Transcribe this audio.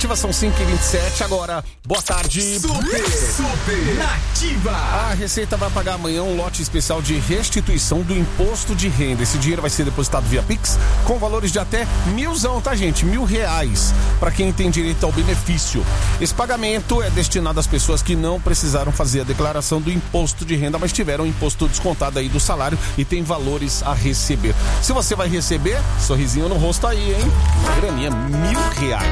Nativa são 5h27, agora, boa tarde. Super Nativa. A Receita vai pagar amanhã um lote especial de restituição do imposto de renda. Esse dinheiro vai ser depositado via Pix com valores de até R$1.000, tá, gente? R$1.000 para quem tem direito ao benefício. Esse pagamento é destinado às pessoas que não precisaram fazer a declaração do imposto de renda, mas tiveram o imposto descontado aí do salário e tem valores a receber. Se você vai receber, sorrisinho no rosto aí, hein? Graninha, R$1.000.